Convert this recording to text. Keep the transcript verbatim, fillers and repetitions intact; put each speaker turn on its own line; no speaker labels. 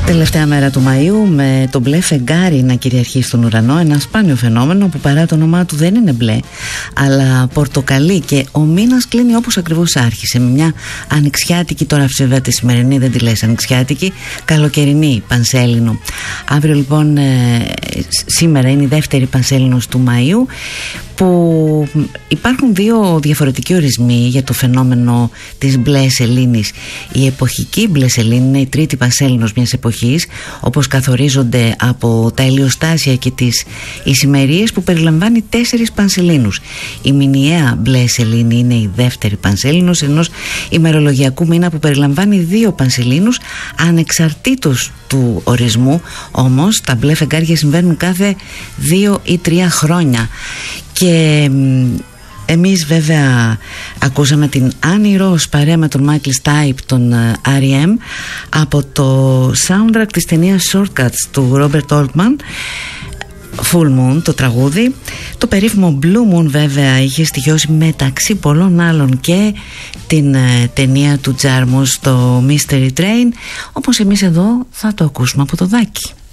Τελευταία μέρα του Μαΐου με το μπλε φεγγάρι να κυριαρχεί στον ουρανό, ένα σπάνιο φαινόμενο που παρά το όνομά του δεν είναι μπλε αλλά πορτοκαλί, και ο μήνας κλείνει όπως ακριβώς άρχισε, με μια ανοιξιάτικη, τώρα βέβαια τη σημερινή δεν τη λες ανοιξιάτικη, καλοκαιρινή Πανσέλινο. Αύριο λοιπόν, ε, σήμερα είναι η δεύτερη Πανσέλινος του Μαΐου, που υπάρχουν δύο διαφορετικοί ορισμοί για το φαινόμενο της μπλε σελήνης. Η εποχική μπλε σελήνη είναι η τρίτη Πανσέλινος μιας εποχής, όπως καθορίζονται από τα ηλιοστάσια και τις ησημερίες, που περιλαμβάνει τέσσερις Πανσελίνους. Η μηνιαία μπλε σελήνη είναι η δεύτερη Πανσέλινος ενός ημερολογιακού μήνα που περιλαμβάνει δύο Πανσελίνους, ανεξαρτήτως του ορισμού. Όμως τα μπλε φεγγάρια συμβαίνουν κάθε δύο ή τρία χρόνια. Και εμείς βέβαια ακούσαμε την Άννη Ρος παρέα με τον Μάικλ Στάιπ, τον αρ ι εμ, από το soundtrack της ταινίας Shortcuts του Ρόμπερτ Όλτμαν, Full Moon το τραγούδι. Το περίφημο Blue Moon βέβαια είχε στοιχειώσει μεταξύ πολλών άλλων και την ε, ταινία του Τζάρμους, το Mystery Train. Όμως εμείς εδώ θα το ακούσουμε από το Δάκη.